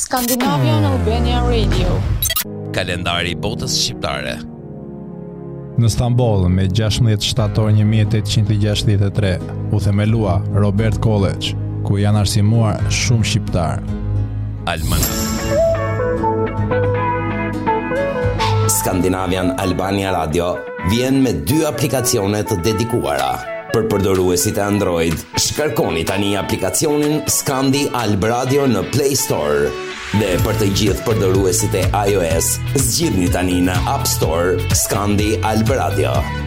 Scandinavian Albania Radio. Kalendari i botës shqiptare. Në Stamboll, me 16 shtator 1863, u themelua Robert College, ku janë arsimuar shumë shqiptar. Almanak. Scandinavian Albania Radio vjen me 2 aplikacione të dedikuara. Për përdoruesit e Android, shkarkoni tani aplikacionin Scandi Alb Radio në Play Store. Dhe për të gjithë përdoruesit e iOS, zgjidhni tani në App Store Scandi Alb Radio.